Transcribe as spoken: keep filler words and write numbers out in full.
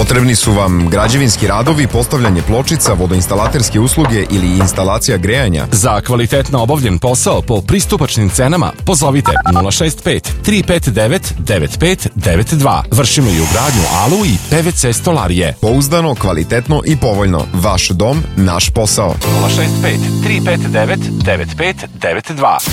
Potrebni su vam građevinski radovi, postavljanje pločica, vodoinstalaterske usluge ili instalacija grejanja. Za kvalitetno obavljen posao po pristupačnim cenama pozovite nula šest pet tri pet devet devet pet devet dva. Vršimo i ugradnju alu i P V C stolarije. Pouzdano, kvalitetno i povoljno. Vaš dom, naš posao. nula šest pet tri pet devet devet pet devet dva.